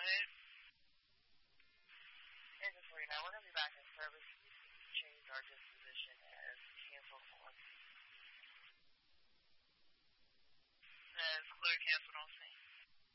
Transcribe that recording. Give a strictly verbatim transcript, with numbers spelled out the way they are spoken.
ahead. Engine three now, we're going to be back in service. Change our distance